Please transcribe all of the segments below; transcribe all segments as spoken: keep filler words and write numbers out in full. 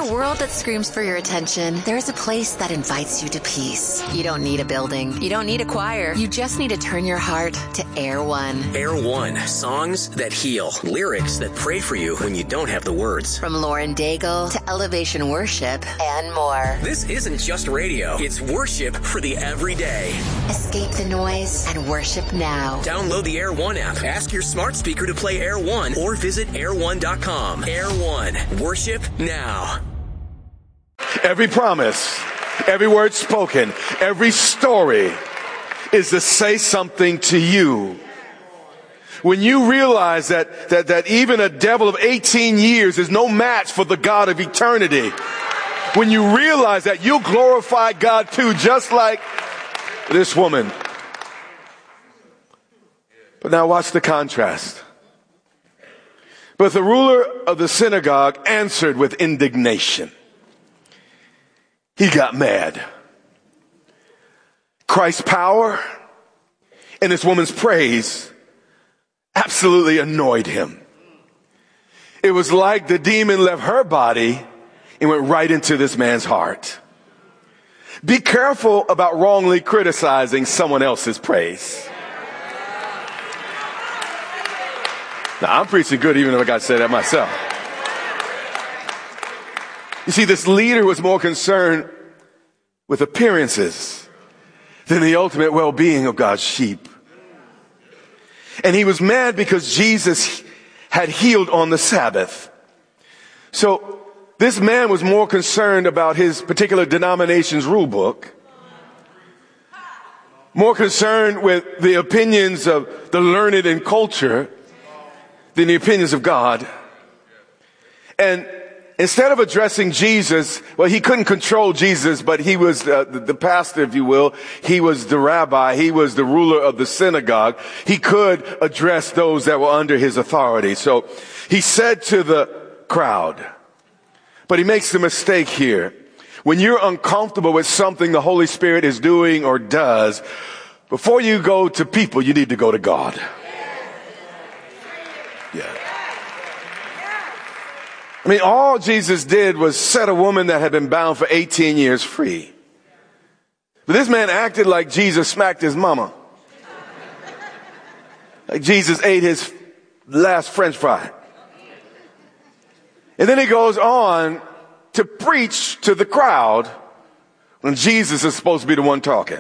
a world that screams for your attention, there's a place that invites you to peace. You don't need a building. You don't need a choir. You just need to turn your heart to Air One. Air One. Songs that heal. Lyrics that pray for you when you don't have the words. From Lauren Daigle to Elevation Worship and more. This isn't just radio. It's worship for the everyday. Escape the noise and worship now. Download the Air One app. Ask your smart speaker to play Air One or visit air one dot com. Air One. Worship now. Every promise, every word spoken, every story is to say something to you. When you realize that, that, that even a devil of eighteen years is no match for the God of eternity. When you realize that you'll glorify God too, just like this woman. But now watch the contrast. But the ruler of the synagogue answered with indignation. He got mad. Christ's power and this woman's praise absolutely annoyed him. It was like the demon left her body and went right into this man's heart. Be careful about wrongly criticizing someone else's praise. Now, I'm preaching good even if I got to say that myself. You see, this leader was more concerned with appearances than the ultimate well-being of God's sheep. And he was mad because Jesus had healed on the Sabbath. So this man was more concerned about his particular denomination's rule book, more concerned with the opinions of the learned and culture than the opinions of God. And instead of addressing Jesus, well, he couldn't control Jesus, but he was uh, the, the pastor, if you will. He was the rabbi. He was the ruler of the synagogue. He could address those that were under his authority. So he said to the crowd, but he makes the mistake here. When you're uncomfortable with something the Holy Spirit is doing or does, before you go to people, you need to go to God. Yeah. I mean, all Jesus did was set a woman that had been bound for eighteen years free. But this man acted like Jesus smacked his mama. Like Jesus ate his last French fry. And then he goes on to preach to the crowd when Jesus is supposed to be the one talking.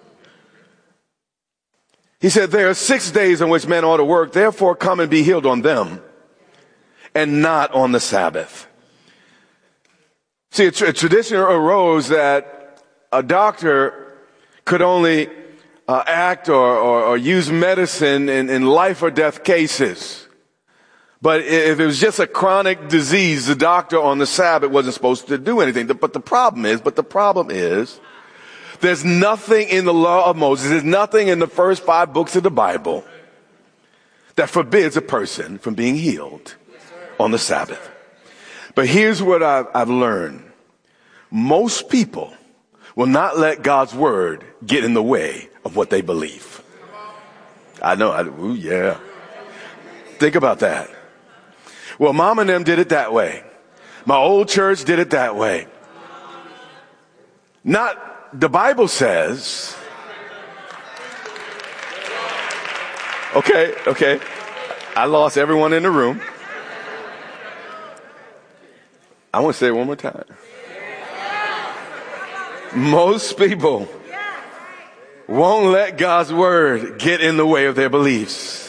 He said, there are six days on which men ought to work, therefore come and be healed on them and not on the Sabbath. See, a, tra- a tradition arose that a doctor could only uh, act or, or, or use medicine in, in life or death cases. But if it was just a chronic disease, the doctor on the Sabbath wasn't supposed to do anything. But the problem is, but the problem is, there's nothing in the law of Moses, there's nothing in the first five books of the Bible that forbids a person from being healed on the Sabbath. But here's what I've, I've learned. Most people will not let God's word get in the way of what they believe. I know, I, ooh, yeah. Think about that. Well, mom and them did it that way. My old church did it that way. Not, the Bible says, okay, okay, I lost everyone in the room. I want to say it one more time. Most people won't let God's word get in the way of their beliefs.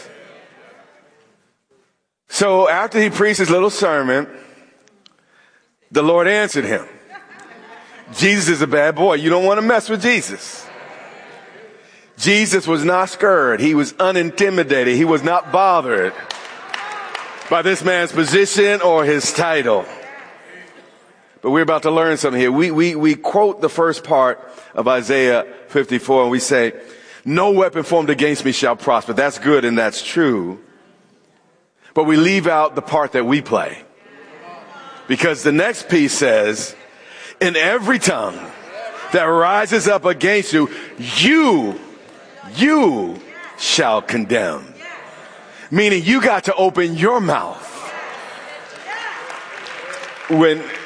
So after he preached his little sermon, the Lord answered him. Jesus is a bad boy. You don't want to mess with Jesus. Jesus was not scared. He was unintimidated. He was not bothered by this man's position or his title. But we're about to learn something here. We, we, we quote the first part of Isaiah fifty-four and we say, no weapon formed against me shall prosper. That's good and that's true. But we leave out the part that we play. Because the next piece says, in every tongue that rises up against you, you, you shall condemn. Meaning you got to open your mouth. When